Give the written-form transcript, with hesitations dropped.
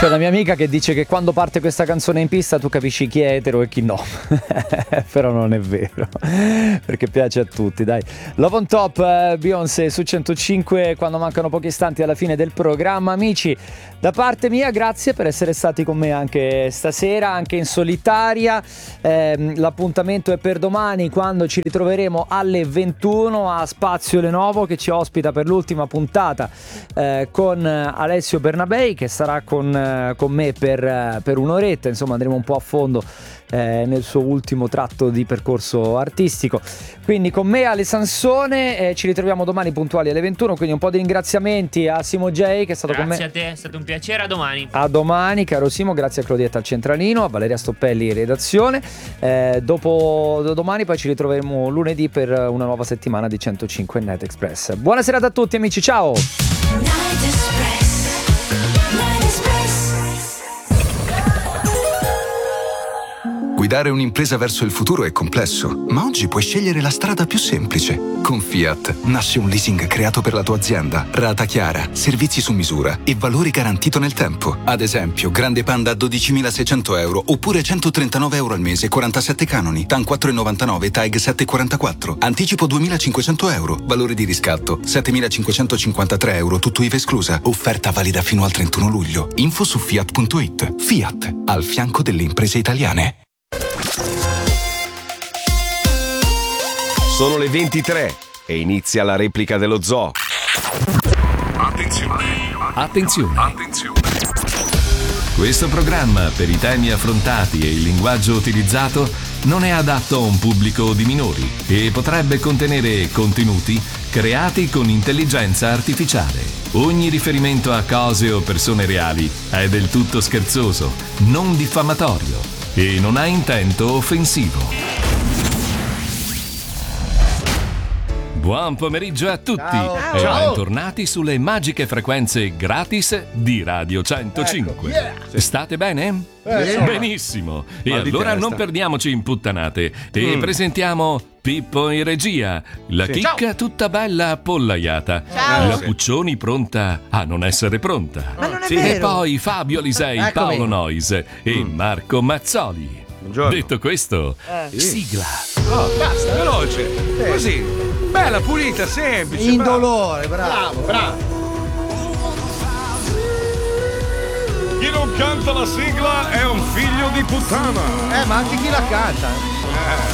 C'è una mia amica che dice che quando parte questa canzone in pista tu capisci chi è etero e chi no. Però non è vero, perché piace a tutti, dai. Love on Top, Beyoncé su 105 quando mancano pochi istanti alla fine del programma. Amici, da parte mia grazie per essere stati con me anche stasera, anche in solitaria. L'appuntamento è per domani, quando ci ritroveremo alle 21 a Spazio Lenovo, che ci ospita per l'ultima puntata con Alessio Bernabei, che sarà con me per un'oretta. Insomma, andremo un po' a fondo nel suo ultimo tratto di percorso artistico. Quindi con me Ale Sansone, ci ritroviamo domani puntuali alle 21. Quindi un po' di ringraziamenti a Simo J, che è stato con me. Grazie a te, è stato un piacere. A domani. A domani, caro Simo. Grazie a Claudietta al centralino, a Valeria Stoppelli in redazione. Dopo domani poi ci ritroveremo lunedì per una nuova settimana di 105 Night Express. Buona serata a tutti, amici, ciao. Night Express. Guidare un'impresa verso il futuro è complesso, ma oggi puoi scegliere la strada più semplice. Con Fiat nasce un leasing creato per la tua azienda, rata chiara, servizi su misura e valore garantito nel tempo. Ad esempio, Grande Panda a 12.600 euro oppure 139 euro al mese, 47 canoni, TAN 4,99, TAG 7,44, anticipo 2.500 euro, valore di riscatto 7.553 euro, tutto IVA esclusa. Offerta valida fino al 31 luglio. Info su Fiat.it. Fiat, al fianco delle imprese italiane. Sono le 23 e inizia la replica dello zoo. Attenzione. Questo programma, per i temi affrontati e il linguaggio utilizzato, non è adatto a un pubblico di minori e potrebbe contenere contenuti creati con intelligenza artificiale. Ogni riferimento a cose o persone reali è del tutto scherzoso, non diffamatorio e non ha intento offensivo. Buon pomeriggio a tutti. Ciao. E Ciao. bentornati sulle magiche frequenze gratis di Radio 105. Ecco, State bene? Benissimo. E Mal di allora testa. non perdiamoci in puttanate e presentiamo Pippo in regia, la chicca tutta bella appollaiata, la Puccioni pronta a non essere pronta. Ma non è E vero. poi Fabio Lisei, Eccomi. Paolo Noise e Marco Mazzoli. Buongiorno. Detto questo, sigla. Oh, basta, veloce. Così. Bella, pulita, semplice. Indolore, bravo. Chi non canta la sigla è un figlio di puttana. Ma anche chi la canta.